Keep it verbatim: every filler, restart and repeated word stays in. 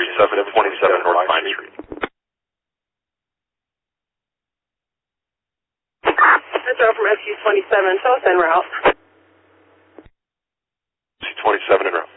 seven twenty-seven North Pine Street. Metro from S U twenty-seven, show us en route. S U twenty-seven en route.